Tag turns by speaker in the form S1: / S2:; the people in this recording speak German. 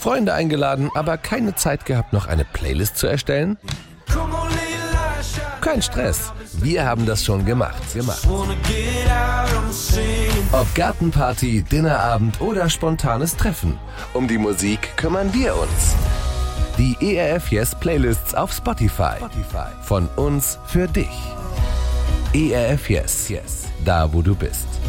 S1: Freunde eingeladen, aber keine Zeit gehabt, noch eine Playlist zu erstellen? Kein Stress, wir haben das schon gemacht. Ob Gartenparty, Dinnerabend oder spontanes Treffen, um die Musik kümmern wir uns. Die ERF Yes Playlists auf Spotify. Von uns für dich. ERF Yes, da wo du bist.